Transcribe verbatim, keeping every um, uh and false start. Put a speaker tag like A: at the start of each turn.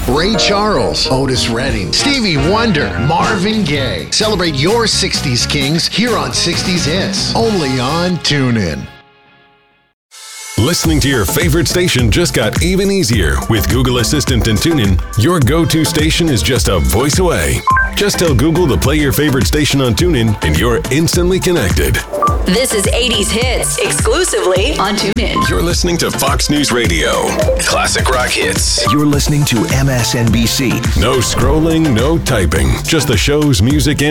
A: Ray Charles, Otis Redding, Stevie Wonder, Marvin Gaye. Celebrate your sixties kings here on sixties Hits, only on TuneIn.
B: Listening to your favorite station just got even easier with Google Assistant and TuneIn. Your go-to station is just a voice away. Just tell Google to play your favorite station on TuneIn and you're instantly connected.
C: This is eighties Hits, exclusively on TuneIn.
B: You're listening to Fox News Radio. Classic rock hits.
D: You're listening to M S N B C.
B: No scrolling, no typing. Just the show's music and